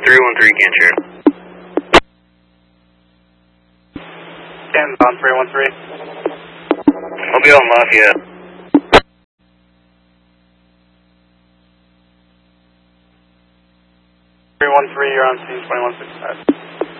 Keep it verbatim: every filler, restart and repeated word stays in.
three one three, can't share. Stand on three one three. I'll be on Lafayette. three one three, you're on scene twenty-one sixty-five.